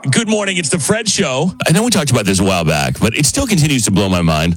Good morning. It's the Fred Show. I know we talked about this a while back, but it still continues to blow my mind.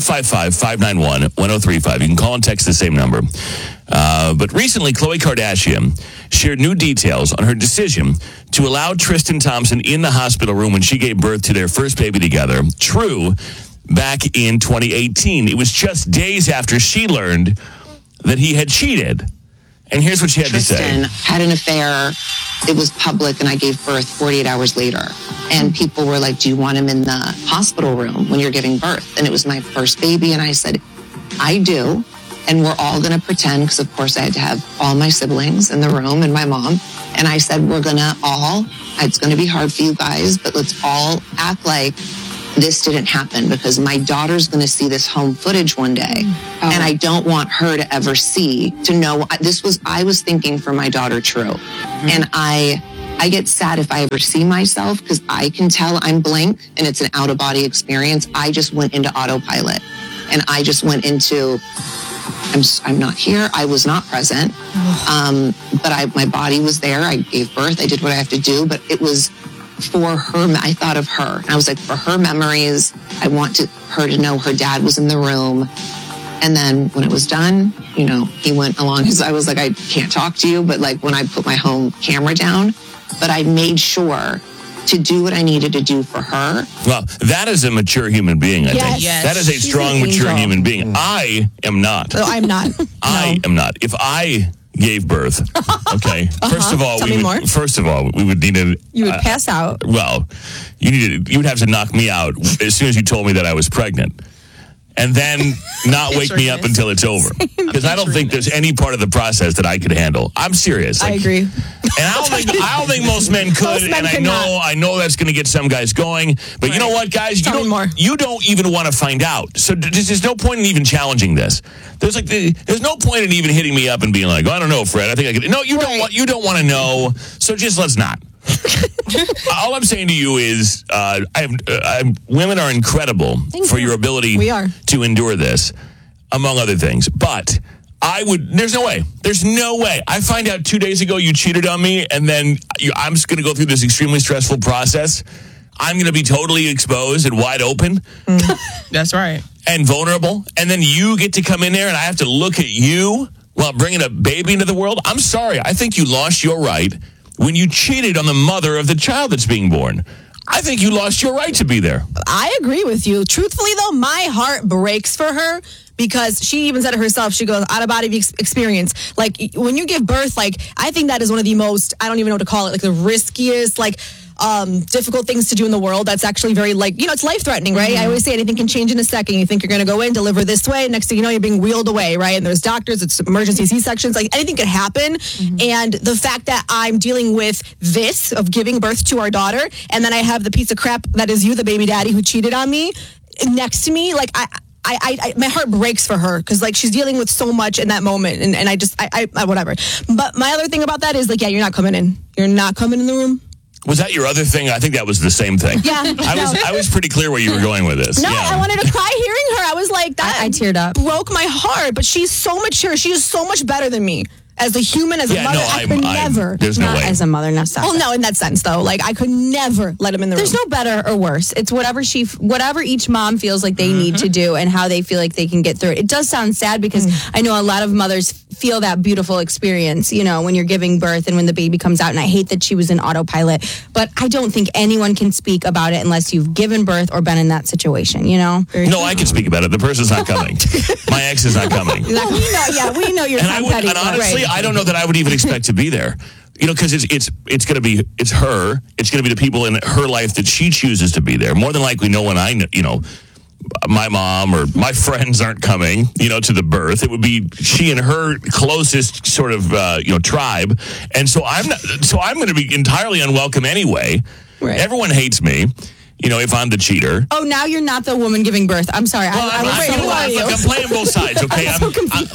855-591-1035. You can call and text the same number. But recently, Khloe Kardashian shared new details on her decision to allow Tristan Thompson in the hospital room when she gave birth to their first baby together. True, back in 2018. It was just days after she learned that he had cheated. And here's what she had Tristan to say. had an affair. It was public, and I gave birth 48 hours later. And people were like, do you want him in the hospital room when you're giving birth? And it was my first baby. And I said, I do. And we're all going to pretend, because, of course, I had to have all my siblings in the room and my mom. And I said, we're going to all, it's going to be hard for you guys, but let's all act like this didn't happen, because my daughter's going to see this home footage one day. And I don't want her to ever see, to know I was thinking for my daughter, True. And I get sad if I ever see myself, because I can tell I'm blank and it's an out of body experience. I just went into autopilot, and I just went into, I'm not here. I was not present. But my body was there. I gave birth. I did what I have to do, but it was for her. I thought of her. And I was like, for her memories, I want her to know her dad was in the room. And then when it was done, he went along I was like, I can't talk to you. But like when I put my home camera down, but I made sure to do what I needed to do for her. Well, that is a mature human being, I think. Yes. That is a strong, mature human being. I am not. Oh, I'm not. I am not. If I gave birth, okay, first of all, we would need to... You would pass out. Well, you would have to knock me out as soon as you told me that I was pregnant. And then not wake me up until it's over. Because I don't think there's any part of the process that I could handle. I'm serious. I agree. And I don't think most men could. I know that's going to get some guys going. But you know what, guys? You don't even want to find out. So there's no point in even challenging this. There's no point in even hitting me up and being like, I don't know, Fred. I think I could. No, you don't want to know. So just let's not. All I'm saying to you is women are incredible for your ability to endure this, among other things. But there's no way. I find out 2 days ago you cheated on me, and then I'm just going to go through this extremely stressful process. I'm going to be totally exposed and wide open. That's right. And vulnerable. And then you get to come in there, and I have to look at you while bringing a baby into the world. I'm sorry. I think you lost your right when you cheated on the mother of the child that's being born. I think you lost your right to be there. I agree with you. Truthfully, though, my heart breaks for her, because she even said it herself. She goes, out-of-body experience. Like, when you give birth, like, I think that is one of the most, I don't even know what to call it, like the riskiest, like, difficult things to do in the world. That's actually very, like, it's life-threatening, right? I always say anything can change in a second. You think you're going to go in, deliver this way, next thing you know, you're being wheeled away, right? And there's doctors, it's emergency C-sections, like anything could happen. And the fact that I'm dealing with this, of giving birth to our daughter, and then I have the piece of crap that is you, the baby daddy, who cheated on me, next to me, like, I my heart breaks for her, because like she's dealing with so much in that moment, and I just whatever. But my other thing about that is, like, you're not coming in. You're not coming in the room. Was that your other thing? I think that was the same thing. Yeah. I was pretty clear where you were going with this. No, yeah. I wanted to cry hearing her. I was like, that I teared up. Broke my heart, but she's so mature. She is so much better than me. As a human, as a mother, I could never. There's no way. As a mother, no. Well, no, in that sense, though. Like, I could never let him in the room. There's no better or worse. It's whatever each mom feels like they need to do, and how they feel like they can get through it. It does sound sad, because I know a lot of mothers feel that beautiful experience, when you're giving birth and when the baby comes out. And I hate that she was in autopilot, but I don't think anyone can speak about it unless you've given birth or been in that situation, No, I can speak about it. The person's not coming. My ex is not coming. We know you're and petty. And honestly, I don't know that I would even expect to be there. Because it's going to be her. It's going to be the people in her life that she chooses to be there. More than likely, no one my mom or my friends aren't coming, to the birth. It would be she and her closest sort of, tribe. And so I'm going to be entirely unwelcome anyway. Right. Everyone hates me. If I'm the cheater. Oh, now you're not the woman giving birth. I'm sorry. Well, I'm playing both sides, okay? I'm a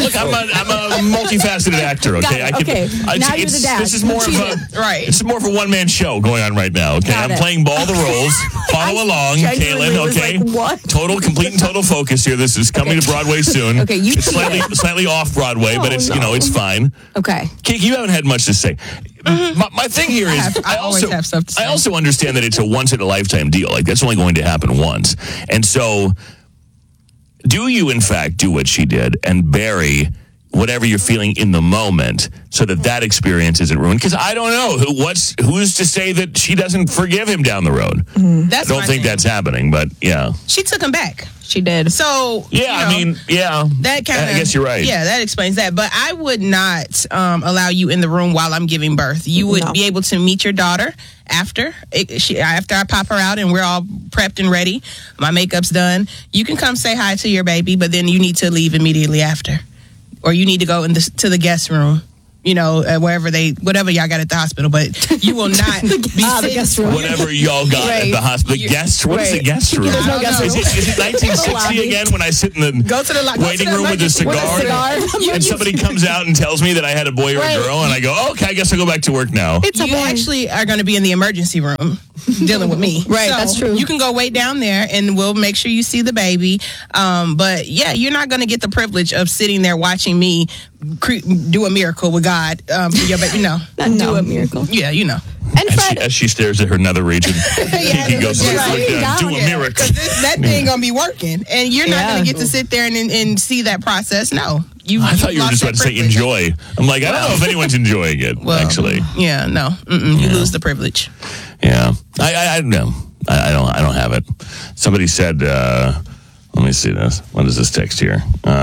multifaceted actor, okay? Now you're the dad. This is more of a one-man show going on right now, okay? I'm playing all the roles. Follow along, Kaylin, okay? Like, what? Complete and total focus here. This is coming to Broadway soon. Okay, it's slightly off Broadway, but it's, it's fine. Okay. Kiki, you haven't had much to say. My thing here is, I always have stuff to say. I also understand that it's a once-in-a-lifetime deal. Like, that's only going to happen once. And so, do you, in fact, do what she did and bury whatever you're feeling in the moment so that experience isn't ruined? Because I don't know. Who's to say that she doesn't forgive him down the road? Mm-hmm. I don't think that's happening, but yeah. She took him back. She did. So, yeah, that kind of, I guess you're right. Yeah, that explains that. But I would not allow you in the room while I'm giving birth. You would be able to meet your daughter after I pop her out and we're all prepped and ready. My makeup's done. You can come say hi to your baby, but then you need to leave immediately after. Or you need to go to the guest room. Whatever y'all got at the hospital, but you will not be the guest room. Whatever y'all got at the hospital. What is the guest room? There's no guest room. Is it 1960 again when I sit in the waiting room with a cigar and somebody comes out and tells me that I had a boy or a girl and I go, okay, I guess I'll go back to work now. You actually are going to be in the emergency room dealing with me. Right, so that's true. You can go wait down there and we'll make sure you see the baby. But yeah, you're not going to get the privilege of sitting there watching me do a miracle with God for your baby. No. Do a miracle. Yeah, you know. And Fred, as she stares at her nether region, he goes, do a miracle. That thing going to be working. And you're not going to get to sit there and see that process. No. I thought you were just about to say enjoy. I'm like, I don't know if anyone's enjoying it, actually. Yeah, no. You lose the privilege. Yeah. I don't know. I don't have it. Somebody said, let me see this. What is this text here?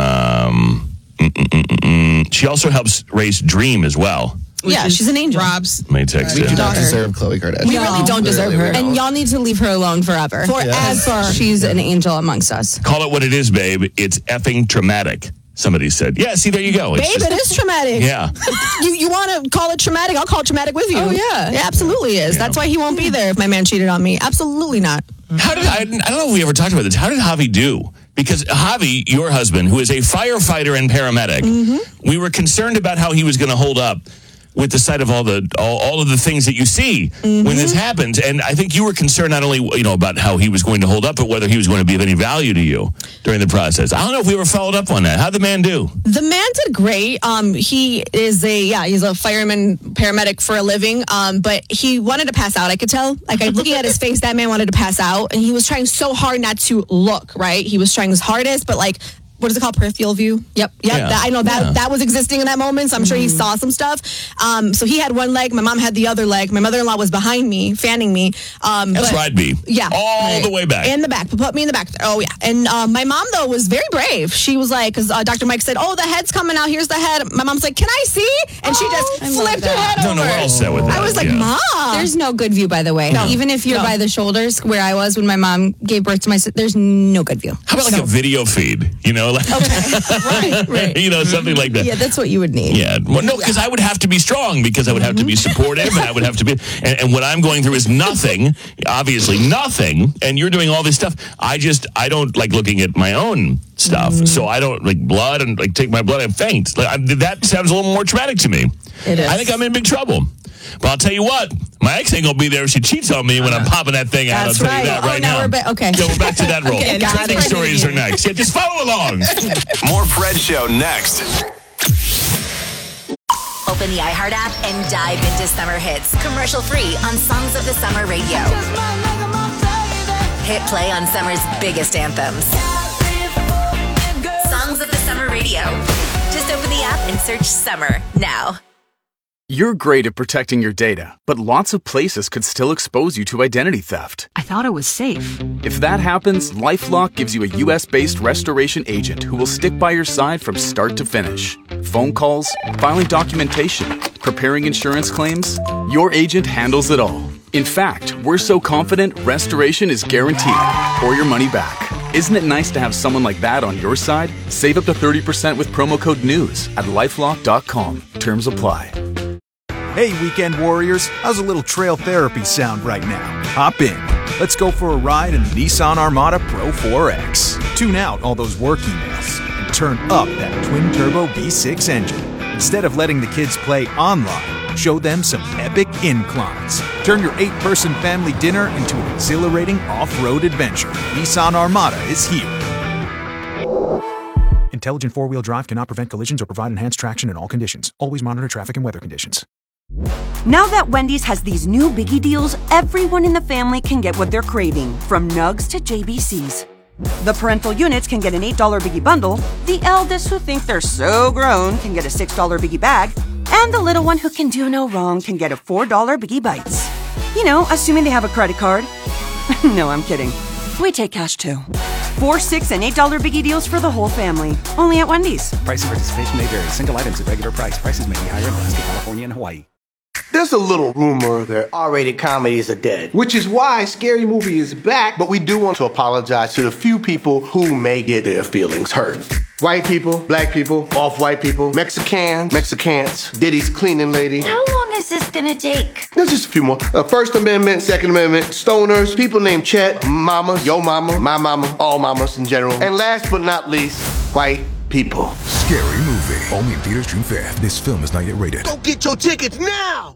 She also helps raise Dream as well. Yeah, she's an angel. Rob's May text We do not deserve Khloe Kardashian. We really don't deserve her. And y'all need to leave her alone forever. Forever. She's an angel amongst us. Call it what it is, babe. It's effing traumatic. Somebody said, yeah, see, there you go. Babe, it is traumatic. Yeah. You want to call it traumatic? I'll call it traumatic with you. Oh, yeah. It absolutely is. That's why he won't be there if my man cheated on me. Absolutely not. I don't know if we ever talked about this. How did Javi do? Because Javi, your husband, who is a firefighter and paramedic, we were concerned about how he was going to hold up with the sight of all of the things that you see when this happens. And I think you were concerned not only, about how he was going to hold up, but whether he was going to be of any value to you during the process. I don't know if we ever followed up on that. How'd the man do? The man did great. He is he's a fireman, paramedic for a living. But he wanted to pass out. I could tell, looking at his face, that man wanted to pass out. And he was trying so hard not to look, right? He was trying his hardest, but what is it called? Peripheral view? Yep. Yeah. That was existing in that moment, so I'm sure he saw some stuff. So he had one leg, my mom had the other leg. My mother-in-law was behind me, fanning me. That's right, B. Yeah. All the way back. In the back. Put me in the back. Oh, yeah. And my mom, though, was very brave. She was like, because Dr. Mike said, the head's coming out. Here's the head. My mom's like, can I see? And she just flipped her head over. No, we're all set with that. I was like, Mom. There's no good view, by the way. No. Even if you're by the shoulders, where I was when my mom gave birth to my sister, there's no good view. How about a video feed? Right. Something like that. Yeah, that's what you would need. Yeah. Well, no, because I would have to be strong, because I would have to be supportive, and I would have to be. And what I'm going through is nothing, obviously nothing. And you're doing all this stuff. I don't like looking at my own stuff, so I don't like blood and take my blood and faint. That sounds a little more traumatic to me. It is. I think I'm in big trouble. But I'll tell you what, my ex ain't gonna be there if she cheats on me when I'm popping that thing out. That's I'll tell you that right now. Okay. So we're back to that roll. Okay, Trending stories are next. Yeah, just follow along. More Fred Show next. Open the iHeart app and dive into summer hits. Commercial free on Songs of the Summer Radio. Hit play on summer's biggest anthems. Songs of the Summer Radio. Just open the app and search Summer now. You're great at protecting your data, but lots of places could still expose you to identity theft. I thought it was safe. If that happens, LifeLock gives you a US-based restoration agent who will stick by your side from start to finish. Phone calls, filing documentation, preparing insurance claims, your agent handles it all. In fact, we're so confident restoration is guaranteed or your money back. Isn't it nice to have someone like that on your side? Save up to 30% with promo code NEWS at LifeLock.com. Terms apply. Hey, weekend warriors, how's a little trail therapy sound right now? Hop in. Let's go for a ride in the Nissan Armada Pro 4X. Tune out all those work emails and turn up that twin-turbo V6 engine. Instead of letting the kids play online, show them some epic inclines. Turn your 8-person family dinner into an exhilarating off-road adventure. Nissan Armada is here. Intelligent four-wheel drive cannot prevent collisions or provide enhanced traction in all conditions. Always monitor traffic and weather conditions. Now that Wendy's has these new biggie deals, everyone in the family can get what they're craving, from nugs to JBCs. The parental units can get an $8 biggie bundle, the eldest who think they're so grown can get a $6 biggie bag, and the little one who can do no wrong can get a $4 biggie bites. You know, assuming they have a credit card. No, I'm kidding. We take cash too. 4, 6, and $8 biggie deals for the whole family. Only at Wendy's. Price and participation may vary. Single items at regular price. Prices may be higher in Alaska, California, and Hawaii. There's a little rumor that R-rated comedies are dead, which is why Scary Movie is back, but we do want to apologize to the few people who may get their feelings hurt. White people, black people, off-white people, Mexicans, Diddy's cleaning lady. How long is this gonna take? There's just a few more. First Amendment, Second Amendment, stoners, people named Chet, mama, yo mama, my mama, all mamas in general. And last but not least, white people. Scary Movie. Only in theaters June 5th. This film is not yet rated. Go get your tickets now!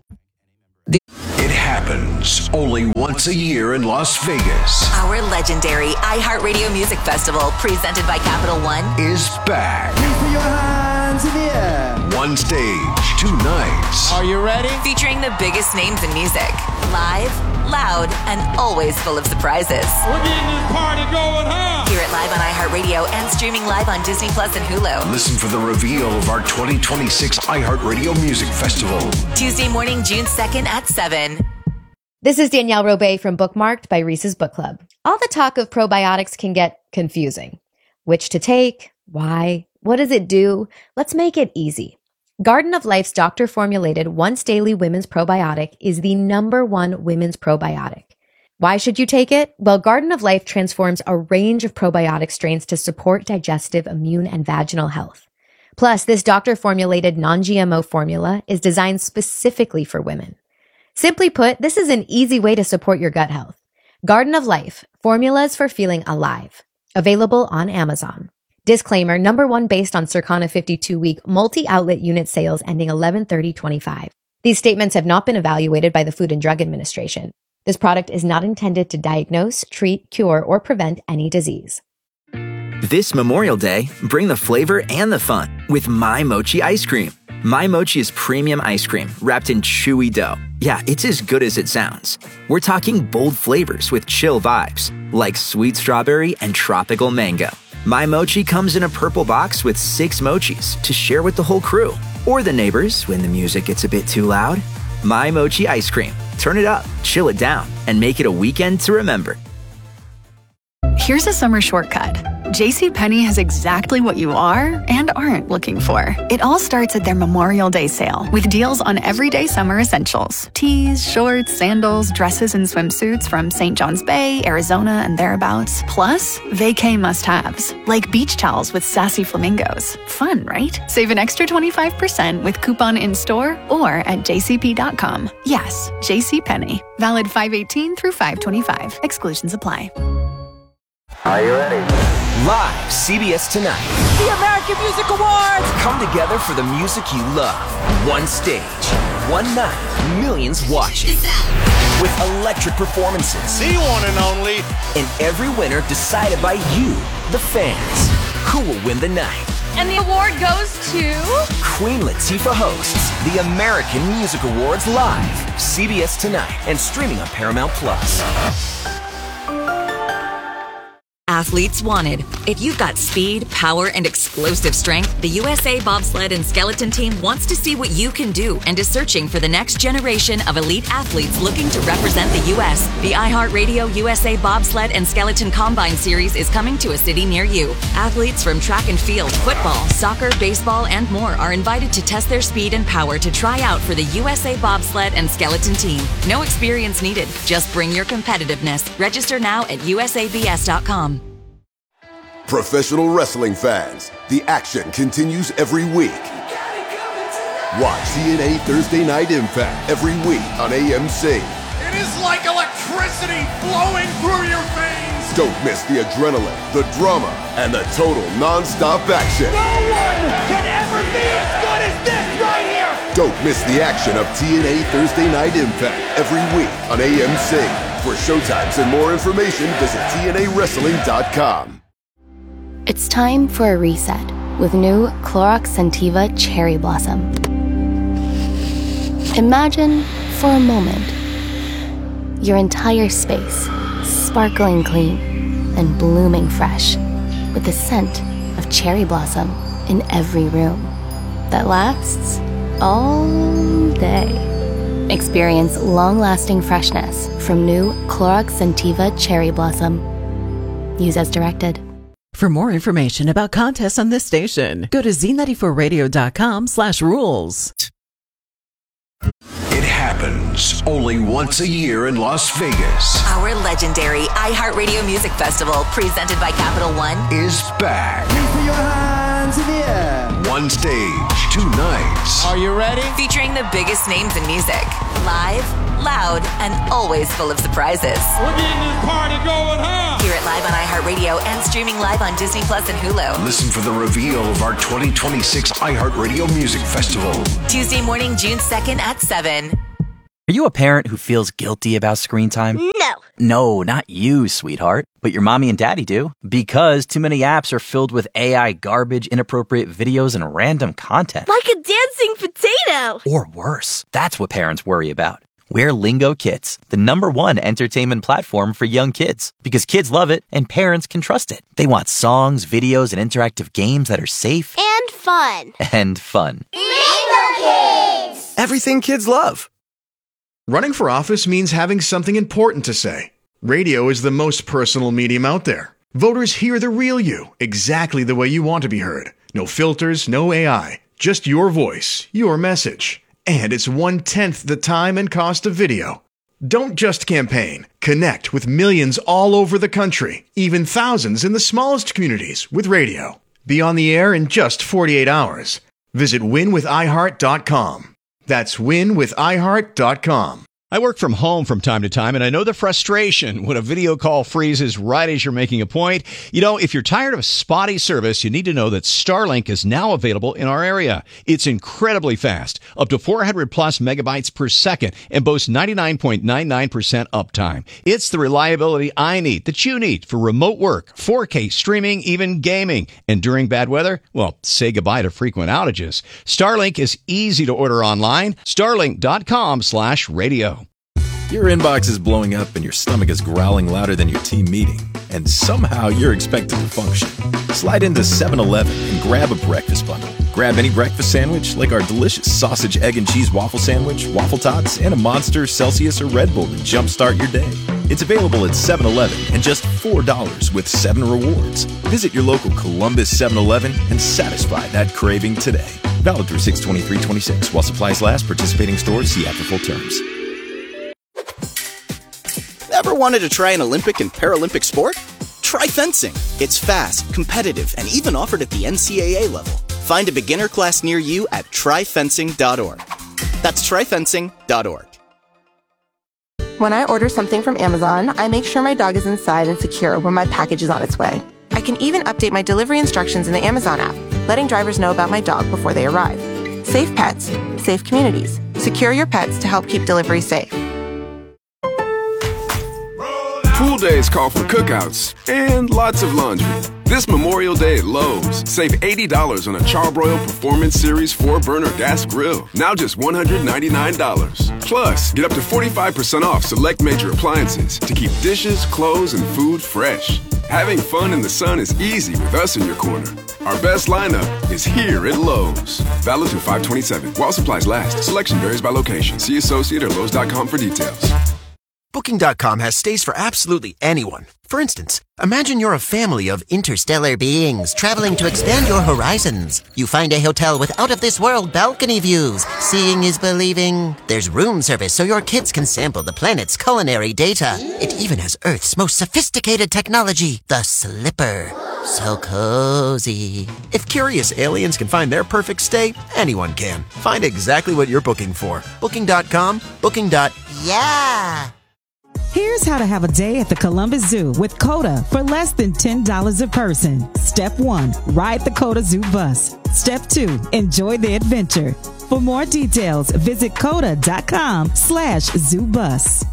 It happens only once a year in Las Vegas. Our legendary iHeartRadio Music Festival, presented by Capital One, is back. Put your hands in the air. One stage, 2 nights. Are you ready? featuring the biggest names in music. Live, loud, and always full of surprises. We're getting this party going, huh? Hear it live on iHeartRadio and streaming live on Disney Plus and Hulu. Listen for the reveal of our 2026 iHeartRadio Music Festival. Tuesday morning, June 2nd at 7. This is Danielle Robay from Bookmarked by Reese's Book Club. All the talk of probiotics can get confusing. Which to take? Why? What does it do? Let's make it easy. Garden of Life's doctor-formulated once daily women's probiotic is the #1 women's probiotic. Why should you take it? Well, Garden of Life transforms a range of probiotic strains to support digestive, immune, and vaginal health. Plus, this doctor-formulated non-GMO formula is designed specifically for women. Simply put, this is an easy way to support your gut health. Garden of Life, formulas for feeling alive. Available on Amazon. Disclaimer, #1 based on Circana 52-week multi-outlet unit sales ending 11/30/25. These statements have not been evaluated by the Food and Drug Administration. This product is not intended to diagnose, treat, cure, or prevent any disease. This Memorial Day, bring the flavor and the fun with My Mochi ice cream. My Mochi is premium ice cream wrapped in chewy dough. Yeah, it's as good as it sounds. We're talking bold flavors with chill vibes, like sweet strawberry and tropical mango. My Mochi comes in a purple box with 6 mochis to share with the whole crew. Or the neighbors when the music gets a bit too loud. My Mochi ice cream. Turn it up, chill it down, and make it a weekend to remember. Here's a summer shortcut. JCPenney has exactly what you are and aren't looking for. It all starts at their Memorial Day sale with deals on everyday summer essentials. Tees, shorts, sandals, dresses, and swimsuits from St. John's Bay, Arizona, and thereabouts. Plus, vacay must-haves, like beach towels with sassy flamingos. Fun, right? Save an extra 25% with coupon in-store or at jcp.com. Yes, JCPenney. Valid 5/18 through 5/25. Exclusions apply. Are you ready? Live, CBS Tonight. The American Music Awards! Come together for the music you love. One stage, one night, millions watching. With electric performances. The one and only. And every winner decided by you, the fans. Who will win the night? And the award goes to... Queen Latifah hosts the American Music Awards live. CBS Tonight and streaming on Paramount+. Athletes wanted. If you've got speed, power, and explosive strength, the USA Bobsled and Skeleton Team wants to see what you can do and is searching for the next generation of elite athletes looking to represent the U.S. The iHeartRadio USA Bobsled and Skeleton Combine Series is coming to a city near you. Athletes from track and field, football, soccer, baseball, and more are invited to test their speed and power to try out for the USA Bobsled and Skeleton Team. No experience needed. Just bring your competitiveness. Register now at usabs.com. Professional wrestling fans, the action continues every week. Watch TNA Thursday Night Impact every week on AMC. It is like electricity flowing through your veins. Don't miss the adrenaline, the drama, and the total non-stop action. No one can ever be as good as this right here. Don't miss the action of TNA Thursday Night Impact every week on AMC. For showtimes and more information, visit TNAWrestling.com. It's time for a reset with new Clorox Scentiva Cherry Blossom. Imagine, for a moment, your entire space sparkling clean and blooming fresh, with the scent of cherry blossom in every room that lasts all day. Experience long-lasting freshness from new Clorox Scentiva Cherry Blossom. Use as directed. For more information about contests on this station, go to z94radio.com/rules. It happens only once a year in Las Vegas. Our legendary iHeartRadio Music Festival, presented by Capital One, is back. Please put your hands in the air. One stage, 2 nights. Are you ready? featuring the biggest names in music. Live, loud, and always full of surprises. We're getting this party going, huh? Hear it live on iHeartRadio and streaming live on Disney Plus and Hulu. Listen for the reveal of our 2026 iHeartRadio Music Festival. Tuesday morning, June 2nd at 7. Are you a parent who feels guilty about screen time? No. No, not you, sweetheart. But your mommy and daddy do. Because too many apps are filled with AI garbage, inappropriate videos, and random content. Like a dancing potato. Or worse. That's what parents worry about. We're Lingo Kids, the #1 entertainment platform for young kids. Because kids love it and parents can trust it. They want songs, videos, and interactive games that are safe. And fun. And fun. Lingo Kids! Everything kids love. Running for office means having something important to say. Radio is the most personal medium out there. Voters hear the real you, exactly the way you want to be heard. No filters, no AI. Just your voice, your message. And it's 1/10 the time and cost of video. Don't just campaign. Connect with millions all over the country, even thousands in the smallest communities with radio. Be on the air in just 48 hours. Visit winwithiheart.com. That's winwithiheart.com. I work from home from time to time, and I know the frustration when a video call freezes right as you're making a point. You know, if you're tired of spotty service, you need to know that Starlink is now available in our area. It's incredibly fast, up to 400 plus megabytes per second, and boasts 99.99% uptime. It's the reliability I need, that you need, for remote work, 4K streaming, even gaming. And during bad weather, well, say goodbye to frequent outages. Starlink is easy to order online. Starlink.com/radio. Your inbox is blowing up and your stomach is growling louder than your team meeting, and somehow you're expected to function. Slide into 7-Eleven and grab a breakfast bundle. Grab any breakfast sandwich like our delicious sausage, egg, and cheese waffle sandwich, waffle tots, and a Monster, Celsius, or Red Bull to jumpstart your day. It's available at 7-Eleven and just $4 with 7 rewards. Visit your local Columbus 7-Eleven and satisfy that craving today. Valid through 6/23/26 while supplies last. Participating stores, see app for full terms. Ever wanted to try an Olympic and Paralympic sport? Try fencing. It's fast, competitive, and even offered at the NCAA level. Find a beginner class near you at tryfencing.org. That's tryfencing.org. When I order something from Amazon, I make sure my dog is inside and secure when my package is on its way. I can even update my delivery instructions in the Amazon app, letting drivers know about my dog before they arrive. Safe pets, safe communities. Secure your pets to help keep delivery safe. Pool days call for cookouts and lots of laundry. This Memorial Day at Lowe's, save $80 on a Charbroil Performance Series 4-burner gas grill. Now just $199. Plus, get up to 45% off select major appliances to keep dishes, clothes, and food fresh. Having fun in the sun is easy with us in your corner. Our best lineup is here at Lowe's. Valid through 5/27. While supplies last. Selection varies by location. See associate or Lowe's.com for details. Booking.com has stays for absolutely anyone. For instance, imagine you're a family of interstellar beings traveling to expand your horizons. You find a hotel with out-of-this-world balcony views. Seeing is believing. There's room service so your kids can sample the planet's culinary data. It even has Earth's most sophisticated technology, the Slipper. So cozy. If curious aliens can find their perfect stay, anyone can. Find exactly what you're booking for. Booking.com, booking.yeah. Here's how to have a day at the Columbus Zoo with CODA for less than $10 a person. Step 1, ride the CODA Zoo bus. Step 2, enjoy the adventure. For more details, visit coda.com/zoobus.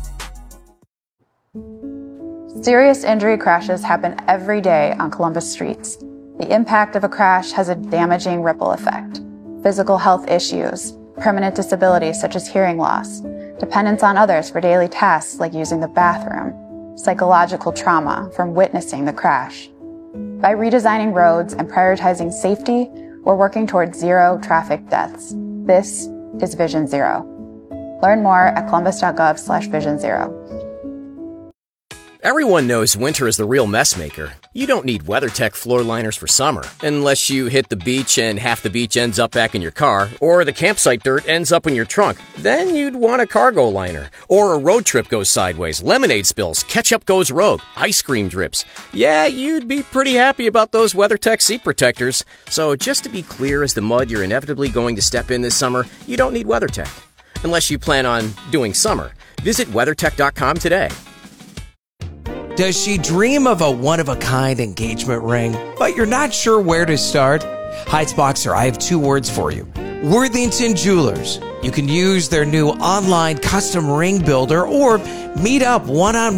Serious injury crashes happen every day on Columbus streets. The impact of a crash has a damaging ripple effect. Physical health issues, permanent disabilities such as hearing loss, dependence on others for daily tasks like using the bathroom, psychological trauma from witnessing the crash. By redesigning roads and prioritizing safety, we're working towards zero traffic deaths. This is Vision Zero. Learn more at columbus.gov/Vision Zero. Everyone knows winter is the real mess maker. You don't need WeatherTech floor liners for summer, unless you hit the beach and half the beach ends up back in your car, or the campsite dirt ends up in your trunk. Then you'd want a cargo liner. Or a road trip goes sideways, lemonade spills, ketchup goes rogue, ice cream drips. Yeah, you'd be pretty happy about those WeatherTech seat protectors. So just to be clear as the mud you're inevitably going to step in this summer, you don't need WeatherTech. Unless you plan on doing summer. Visit WeatherTech.com today. Does she dream of a one-of-a-kind engagement ring, but you're not sure where to start? Heights Boxer, I have 2 words for you. Worthington Jewelers. You can use their new online custom ring builder or meet up one-on-one